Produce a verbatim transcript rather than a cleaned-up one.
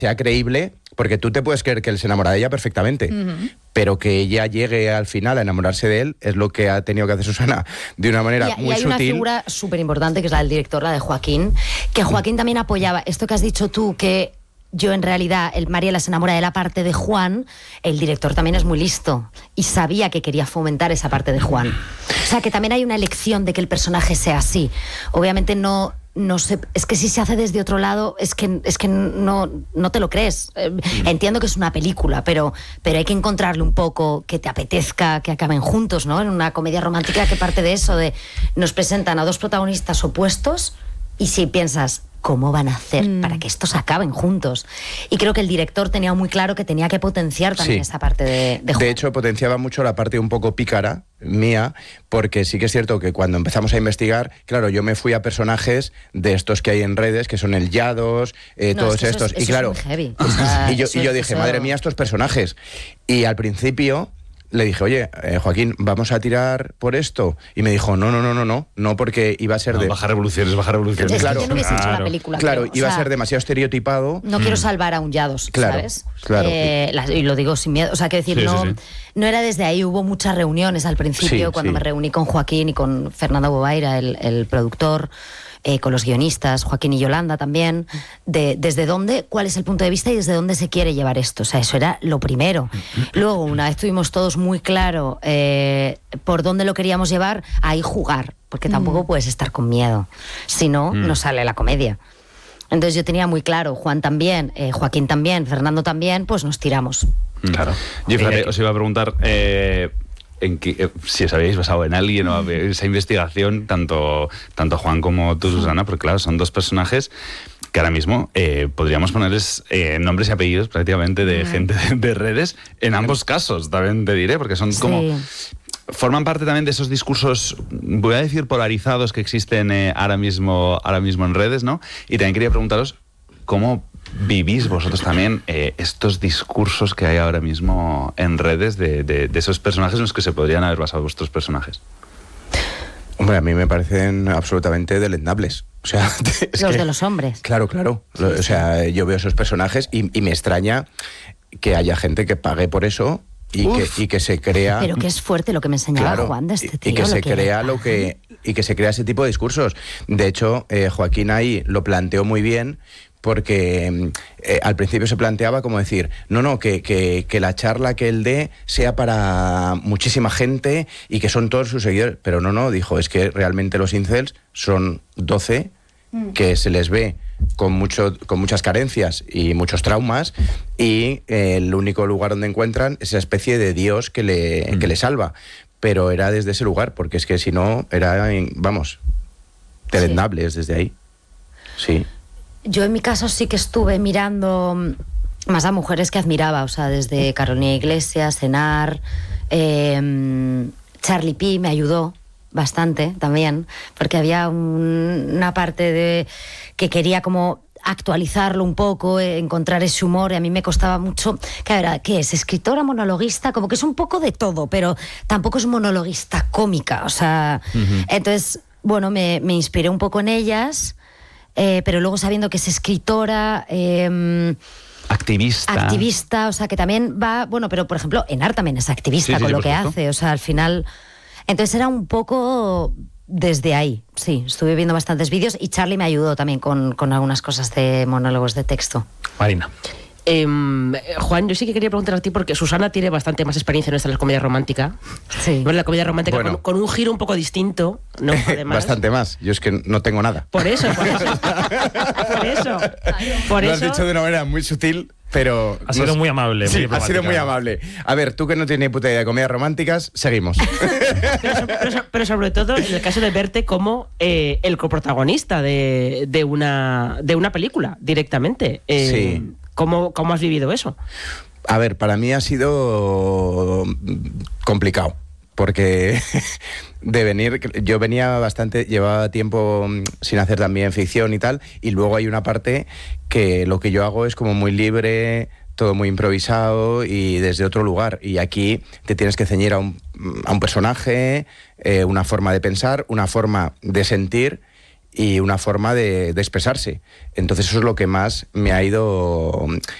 sea creíble, porque tú te puedes creer que él se enamora de ella perfectamente, uh-huh. pero que ella llegue al final a enamorarse de él es lo que ha tenido que hacer Susana de una manera y, muy y hay sutil. Una figura súper importante que es la del director, la de Joaquín, que Joaquín también apoyaba esto que has dicho tú, que yo en realidad, el Mariela se enamora de la parte de Juan, el director también es muy listo y sabía que quería fomentar esa parte de Juan. O sea, que también hay una elección de que el personaje sea así. Obviamente no... No sé, es que si se hace desde otro lado, es que, es que no, no te lo crees. Eh, entiendo que es una película, pero, pero hay que encontrarle un poco que te apetezca que acaben juntos, ¿no? En una comedia romántica que parte de eso, de nos presentan a dos protagonistas opuestos y si piensas, ¿cómo van a hacer mm. para que estos acaben juntos? Y creo que el director tenía muy claro que tenía que potenciar también sí. esa parte de, de Juan. De hecho, potenciaba mucho la parte un poco pícara mía, porque sí que es cierto que cuando empezamos a investigar, claro, yo me fui a personajes de estos que hay en redes, que son el Yados, eh, no, todos es que estos. Eso es, y eso claro, es muy heavy. O sea, y yo, eso, y yo dije, eso... madre mía, estos personajes. Y al principio le dije, oye, eh, Joaquín, ¿vamos a tirar por esto? Y me dijo, no, no, no, no, no, no, porque iba a ser no, de... Bajar revoluciones, bajar revoluciones. Es claro, que yo no hubiese claro, hecho la película. Claro, creo. iba o sea, a ser demasiado estereotipado. No mm. quiero salvar a un Yados, claro, ¿sabes? Claro. Eh, la, y lo digo sin miedo. O sea, quiero decir, sí, no, sí, sí. no era desde ahí. Hubo muchas reuniones al principio, sí, cuando sí. me reuní con Joaquín y con Fernando Bobaira, el, el productor, eh, con los guionistas, Joaquín y Yolanda también, de desde dónde, cuál es el punto de vista y desde dónde se quiere llevar esto. O sea, eso era lo primero. Luego, una vez tuvimos todos muy claro eh, por dónde lo queríamos llevar, ahí jugar, porque tampoco mm. puedes estar con miedo. Si no, mm. no sale la comedia. Entonces yo tenía muy claro, Juan también, eh, Joaquín también, Fernando también, pues nos tiramos. Claro. Yo fíjate, os iba a preguntar... Eh, En que, eh, si os habéis basado en alguien o esa investigación, tanto, tanto Juan como tú, Susana, porque claro, son dos personajes que ahora mismo eh, podríamos ponerles eh, nombres y apellidos prácticamente de mm. gente de, de redes, en ambos casos, también te diré, porque son sí. como... Forman parte también de esos discursos, voy a decir, polarizados que existen eh, ahora mismo, ahora mismo en redes, ¿no? Y también quería preguntaros cómo vivís vosotros también eh, estos discursos que hay ahora mismo en redes de, de, de esos personajes en los que se podrían haber basado vuestros personajes. Hombre, a mí me parecen absolutamente deleznables. O sea, es los que, de los hombres. Claro, claro. Sí, o sea, yo veo esos personajes y, y me extraña que haya gente que pague por eso y que, y que se crea... Pero que es fuerte lo que me enseñaba claro, Juan de este tío. Y que lo se que crea lo que y que se crea ese tipo de discursos. De hecho, eh, Joaquín ahí lo planteó muy bien, porque eh, al principio se planteaba como decir, no, no, que, que, que la charla que él dé sea para muchísima gente y que son todos sus seguidores. Pero no, no, dijo, es que realmente los incels son doce mm. que se les ve con, mucho, con muchas carencias y muchos traumas y eh, el único lugar donde encuentran es esa especie de Dios que le, mm. que le salva. Pero era desde ese lugar, porque es que si no, era, vamos, deleznable sí. desde ahí. Sí. Yo en mi caso sí que estuve mirando más a mujeres que admiraba, o sea, desde Carolina Iglesias, Cenar, eh, Charlie P me ayudó bastante también, porque había un, una parte de que quería como actualizarlo un poco, eh, encontrar ese humor, y a mí me costaba mucho. ¿Qué es? ¿Escritora, monologuista? Como que es un poco de todo, pero tampoco es monologuista cómica, o sea, uh-huh. entonces, bueno, me, me inspiré un poco en ellas. Eh, pero luego sabiendo que es escritora, eh, activista, activista, o sea que también va, bueno, pero por ejemplo Enar también es activista sí, sí, con sí, lo que supuesto. hace, o sea, al final, entonces era un poco desde ahí, sí, estuve viendo bastantes vídeos y Charlie me ayudó también con, con algunas cosas de monólogos de texto. Marina. Eh, Juan, yo sí que quería preguntar a ti porque Susana tiene bastante más experiencia en esta en la comedia romántica. Sí. En la comedia romántica bueno. con, con un giro un poco distinto, ¿no? Además. Bastante más. Yo es que no tengo nada. Por eso, por eso. por eso. Por Lo eso. has dicho de una manera muy sutil, pero... Ha sido nos... muy amable. Sí, muy ha sido muy amable. A ver, tú que no tienes ni puta idea de comedias románticas, seguimos. pero, so, pero, so, pero sobre todo en el caso de verte como eh, el coprotagonista de, de, una, de una película, directamente. Eh, sí. ¿Cómo, ¿Cómo has vivido eso? A ver, para mí ha sido complicado, porque de venir, yo venía bastante, llevaba tiempo sin hacer también ficción y tal, y luego hay una parte que lo que yo hago es como muy libre, todo muy improvisado y desde otro lugar, y aquí te tienes que ceñir a un, a un personaje, eh, una forma de pensar, una forma de sentir. y una forma de, de expresarse. Entonces eso es lo que más me ha ido